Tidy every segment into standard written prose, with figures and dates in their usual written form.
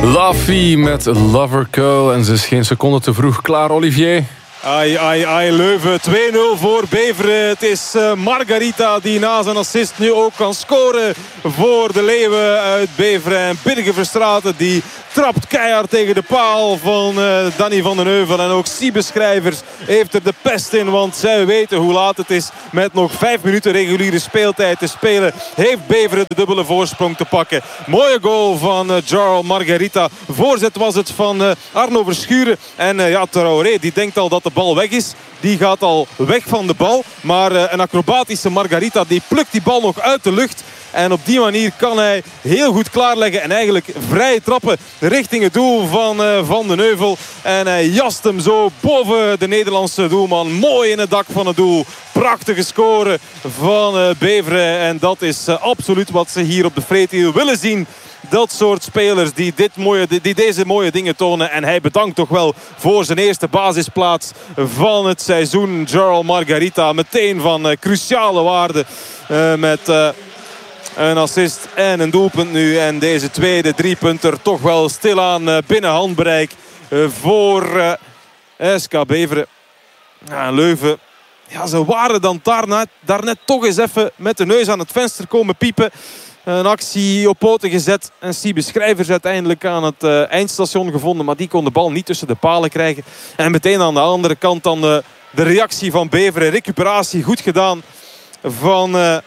Laffy met Lover Girl. En ze is geen seconde te vroeg klaar, Olivier. Ai, Leuven. 2-0 voor Beveren. Het is Margarita die na zijn assist nu ook kan scoren voor de Leeuwen uit Beveren. En Birger Verstraeten die trapt keihard tegen de paal van Danny van den Heuvel. En ook Siebe Schrijvers heeft er de pest in. Want zij weten hoe laat het is. Met nog 5 minuten reguliere speeltijd te spelen heeft Beveren de dubbele voorsprong te pakken. Mooie goal van Jarl Margarita. Voorzet was het van Arno Verschuren. En Traoré die denkt al dat de bal weg is. Die gaat al weg van de bal. Maar een acrobatische Margarita die plukt die bal nog uit de lucht. En op die manier kan hij heel goed klaarleggen. En eigenlijk vrij trappen richting het doel van Van den Heuvel. En hij jast hem zo boven de Nederlandse doelman. Mooi in het dak van het doel. Prachtige score van Beveren. En dat is absoluut wat ze hier op de Vreethiel willen zien. Dat soort spelers die deze mooie dingen tonen. En hij bedankt toch wel voor zijn eerste basisplaats van het seizoen. Jarl Margarita meteen van cruciale waarde. Met een assist en een doelpunt nu. En deze tweede driepunter toch wel stilaan binnen handbereik voor SK Beveren. Ja, Leuven. Ja, ze waren dan daarnet toch eens even met de neus aan het venster komen piepen. Een actie op poten gezet. En Siebe Schrijvers uiteindelijk aan het eindstation gevonden. Maar die kon de bal niet tussen de palen krijgen. En meteen aan de andere kant dan de reactie van Beveren. Recuperatie goed gedaan van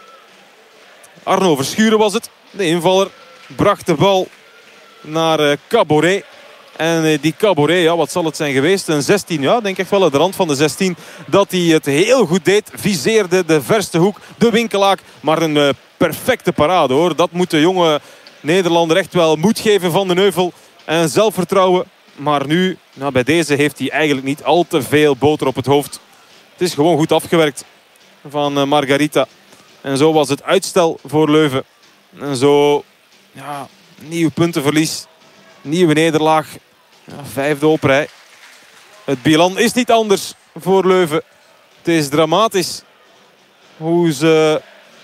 Arno Verschuren was het. De invaller bracht de bal naar Caboret. En die Caboret, ja, wat zal het zijn geweest? Een 16, ja, denk ik wel aan de rand van de 16. Dat hij het heel goed deed. Viseerde de verste hoek, de winkelaak. Maar een perfecte parade, hoor. Dat moet de jonge Nederlander echt wel moed geven van den Heuvel. En zelfvertrouwen. Maar nu, nou, bij deze heeft hij eigenlijk niet al te veel boter op het hoofd. Het is gewoon goed afgewerkt van Margarita. En zo was het uitstel voor Leuven. En zo, ja, nieuw puntenverlies. Nieuwe nederlaag. Ja, 5e op rij. Het bilan is niet anders voor Leuven. Het is dramatisch hoe ze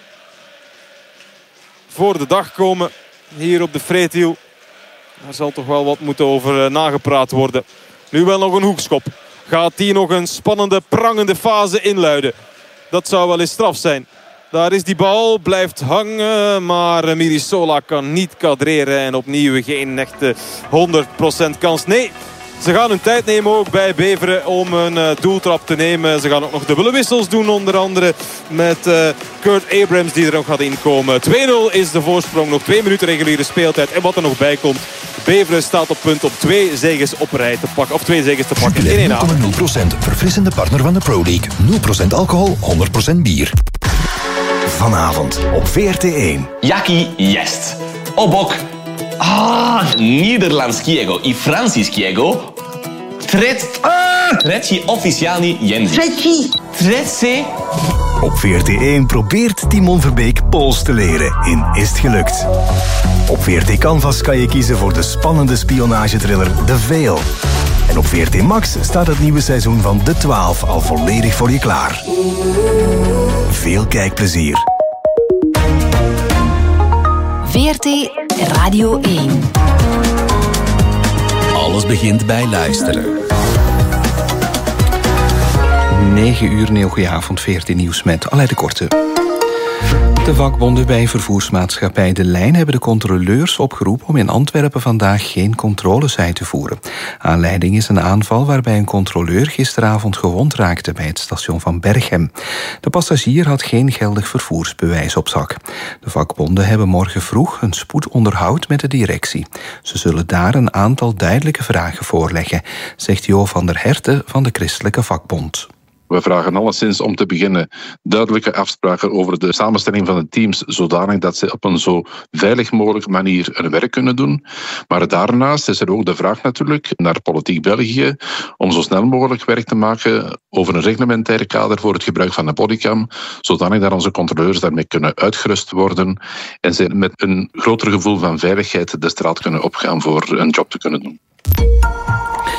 voor de dag komen hier op de Vreethiel. Daar zal toch wel wat moeten over nagepraat worden. Nu wel nog een hoekschop. Gaat die nog een spannende, prangende fase inluiden? Dat zou wel eens straf zijn. Daar is die bal, blijft hangen, maar Mirisola kan niet kadreren. En opnieuw geen echte 100% kans. Nee, ze gaan hun tijd nemen ook bij Beveren om een doeltrap te nemen. Ze gaan ook nog dubbele wissels doen, onder andere met Kurt Abrams die er nog gaat inkomen. 2-0 is de voorsprong, nog 2 minuten reguliere speeltijd. En wat er nog bij komt, Beveren staat op punt om 2 zegens op rij te pakken. Of 2 zegens te pakken in 1 avond. 0,0% verfrissende partner van de Pro League. 0% alcohol, 100% bier. Vanavond op VRT1. Jaki jest. Obok niederlandskiego i francuskiego trzeci oficjalny język. Trzeci. Op VRT1 probeert Timon Verbeek Pools te leren in Is het gelukt. Op VRT Canvas kan je kiezen voor de spannende spionagetriller The Veil. En op VRT Max staat het nieuwe seizoen van De 12 al volledig voor je klaar. Veel kijkplezier. VRT Radio 1. Alles begint bij luisteren. 9 uur, een heel goeie avond, VRT Nieuws met Aleid de Korte. De vakbonden bij vervoersmaatschappij De Lijn hebben de controleurs opgeroepen om in Antwerpen vandaag geen controles uit te voeren. Aanleiding is een aanval waarbij een controleur gisteravond gewond raakte bij het station van Berchem. De passagier had geen geldig vervoersbewijs op zak. De vakbonden hebben morgen vroeg een spoedonderhoud met de directie. Ze zullen daar een aantal duidelijke vragen voorleggen, zegt Jo van der Herten van de Christelijke Vakbond. We vragen alleszins om te beginnen duidelijke afspraken over de samenstelling van de teams, zodanig dat ze op een zo veilig mogelijke manier hun werk kunnen doen. Maar daarnaast is er ook de vraag natuurlijk naar Politiek België om zo snel mogelijk werk te maken over een reglementair kader voor het gebruik van de bodycam, zodanig dat onze controleurs daarmee kunnen uitgerust worden en ze met een groter gevoel van veiligheid de straat kunnen opgaan voor een job te kunnen doen.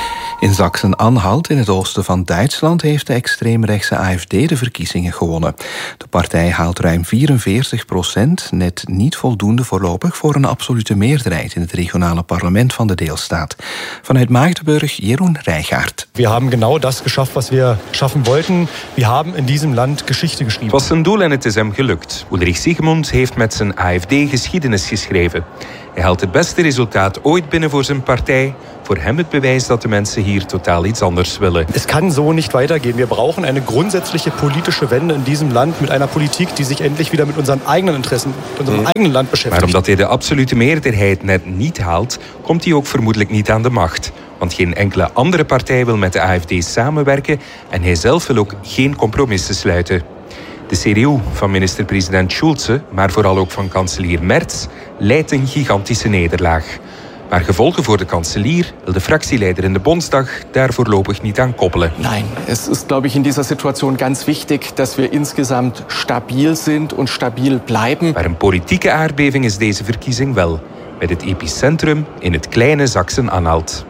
In Sachsen-Anhalt, in het oosten van Duitsland, heeft de extreemrechtse AfD de verkiezingen gewonnen. De partij haalt ruim 44%, net niet voldoende voorlopig voor een absolute meerderheid in het regionale parlement van de deelstaat. Vanuit Magdeburg, Jeroen Rijgaard. We hebben genau das geschafft wat we schaffen wollten. We hebben in diesem Land Geschichte geschreven. Het was zijn doel en het is hem gelukt. Ulrich Siegmund heeft met zijn AfD geschiedenis geschreven. Hij haalt het beste resultaat ooit binnen voor zijn partij. Voor hem het bewijs dat de mensen hier totaal iets anders willen. Het kan zo niet weitergehen. We brauchen eine grundsätzliche politische Wende in diesem Land met einer Politik die zich endlich wieder met onze eigen Interessen, met ons eigen land beschäftigt. Maar omdat hij de absolute meerderheid net niet haalt, komt hij ook vermoedelijk niet aan de macht. Want geen enkele andere partij wil met de AfD samenwerken en hij zelf wil ook geen compromissen sluiten. De CDU van minister-president Schulze, maar vooral ook van kanselier Merz, leidt een gigantische nederlaag. Maar gevolgen voor de kanselier wil de fractieleider in de Bondsdag daar voorlopig niet aan koppelen. Nein, es ist, glaube ich, in dieser Situation ganz wichtig, dass wir insgesamt stabil sind und stabil bleiben. Maar een politieke aardbeving is deze verkiezing wel, met het epicentrum in het kleine Sachsen-Anhalt.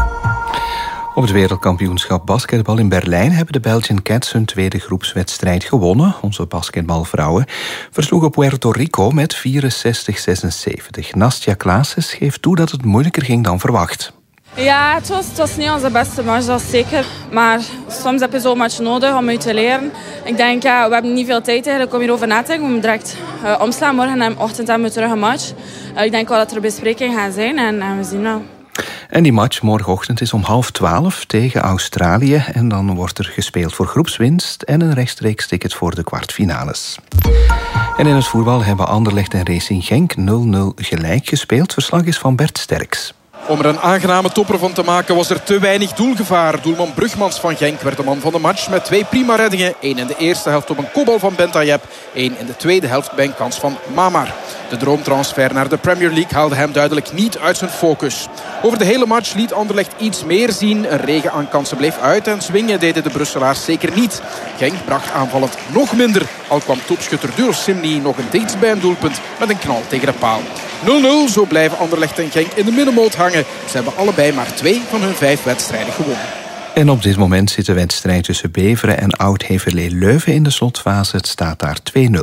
Op het wereldkampioenschap basketbal in Berlijn hebben de Belgian Cats hun tweede groepswedstrijd gewonnen. Onze basketbalvrouwen versloegen Puerto Rico met 64-76. Nastja Klaassen geeft toe dat het moeilijker ging dan verwacht. Ja, het was niet onze beste match, dat is zeker. Maar soms heb je zo'n match nodig om uit te leren. Ik denk, we hebben niet veel tijd eigenlijk om hierover na te denken. We moeten direct omslaan. Morgen en ochtend hebben we terug een match. Ik denk wel dat er besprekingen gaan zijn en we zien wel. En die match morgenochtend is om 11:30 tegen Australië. En dan wordt er gespeeld voor groepswinst en een rechtstreeks ticket voor de kwartfinales. En in het voetbal hebben Anderlecht en Racing Genk 0-0 gelijk gespeeld. Verslag is van Bert Sterks. Om er een aangename topper van te maken was er te weinig doelgevaar. Doelman Brugmans van Genk werd de man van de match met 2 prima reddingen. 1 in de eerste helft op een kopbal van Bentayeb. 1 in de tweede helft bij een kans van Mamar. De droomtransfer naar de Premier League haalde hem duidelijk niet uit zijn focus. Over de hele match liet Anderlecht iets meer zien. Een regen aan kansen bleef uit en swingen deden de Brusselaars zeker niet. Genk bracht aanvallend nog minder. Al kwam topschutter Duros Simni nog een dichtst bij een doelpunt met een knal tegen de paal. 0-0, zo blijven Anderlecht en Genk in de middenmoot hangen. Ze hebben allebei maar 2 van hun 5 wedstrijden gewonnen. En op dit moment zit de wedstrijd tussen Beveren en Oud-Heverlee-Leuven in de slotfase. Het staat daar 2-0.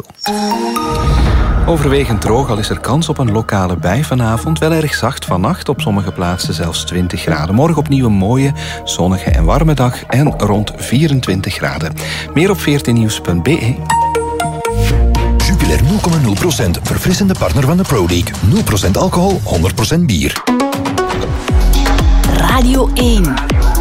Overwegend droog, al is er kans op een lokale bui vanavond. Wel erg zacht vannacht, op sommige plaatsen zelfs 20 graden. Morgen opnieuw een mooie, zonnige en warme dag en rond 24 graden. Meer op 14nieuws.be. Jupiler 0,0%, verfrissende partner van de Pro League. 0% alcohol, 100% bier. Radio 1.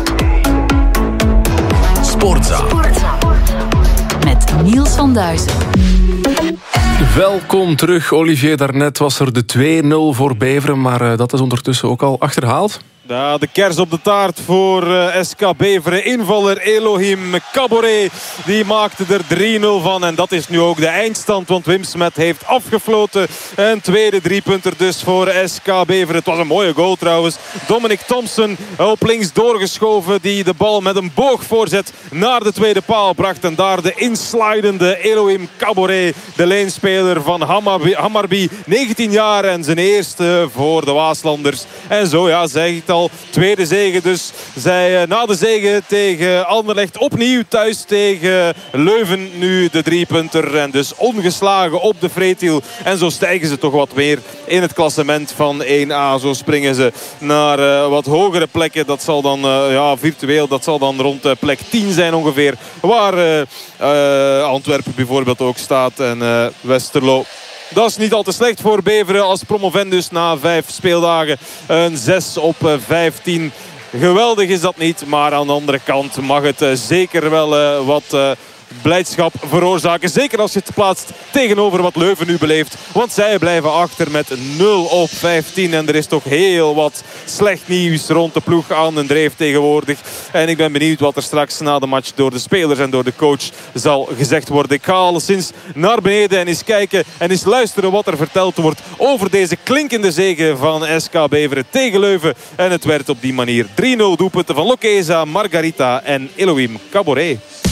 Sportza. Met Niels van Duizen. Welkom terug, Olivier. Daarnet was er de 2-0 voor Beveren, maar dat is ondertussen ook al achterhaald. Ja, de kers op de taart voor SK Beveren. Invaller Elohim Caboret, die maakte er 3-0 van. En dat is nu ook de eindstand, want Wim Smet heeft afgefloten. Een tweede 3-punter dus voor SK Beveren. Het was een mooie goal trouwens. Dominic Thompson op links doorgeschoven, die de bal met een boogvoorzet naar de tweede paal bracht. En daar de inslidende Elohim Caboret, de leenspeler van Hammarby. 19 jaar en zijn eerste voor de Waaslanders. En zo, ja, zeg ik het al. Tweede zege dus. Zij na de zege tegen Anderlecht opnieuw thuis tegen Leuven nu de 3-punter. En dus ongeslagen op de Vreetiel. En zo stijgen ze toch wat meer in het klassement van 1A. Zo springen ze naar wat hogere plekken. Dat zal dan virtueel, dat zal dan rond plek 10 zijn ongeveer. Waar Antwerpen bijvoorbeeld ook staat en Westerlo. Dat is niet al te slecht voor Beveren als promovendus na 5 speeldagen. Een 6 op 15. Geweldig is dat niet, maar aan de andere kant mag het zeker wel wat blijdschap veroorzaken. Zeker als je het plaatst tegenover wat Leuven nu beleeft. Want zij blijven achter met 0 op 15. En er is toch heel wat slecht nieuws rond de ploeg aan den dreef tegenwoordig. En ik ben benieuwd wat er straks na de match door de spelers en door de coach zal gezegd worden. Ik ga alleszins naar beneden en eens kijken en eens luisteren wat er verteld wordt over deze klinkende zege van SK Beveren tegen Leuven. En het werd op die manier 3-0 doelpunten van Lokeza, Margarita en Elohim Caboret.